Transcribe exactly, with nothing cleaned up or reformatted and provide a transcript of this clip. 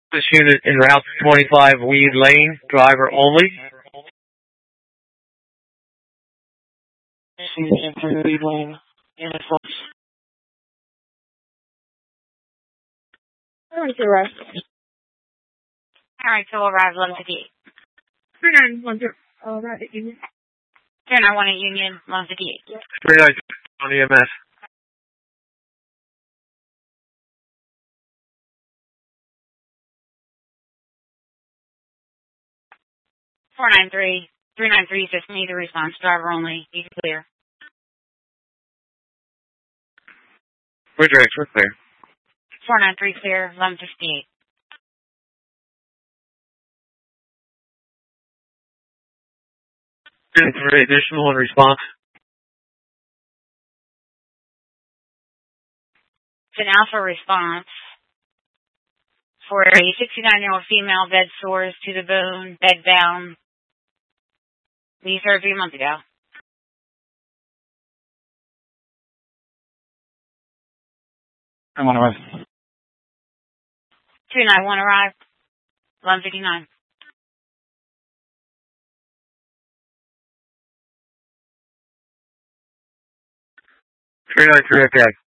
This unit in Route twenty-five, Weed Lane, driver only. Enter Weed Lane, unit force. All right, to arrive. All right, so we'll arrive eleven fifty-eight. three nine one zero. All right, Union. three nine one eight Union, eleven fifty-eight. three nine on E M S. four nine three, three nine three, just need a response, driver only, you can clear. Bridge X, we're clear. four nine three clear, eleven fifty-eight. three additional in response. It's an alpha response for a sixty-nine-year-old female, bed sores to the bone, bed bound. We served three months ago. I want to arrive. two nine one arrived, eleven fifty-nine. three nine three, okay.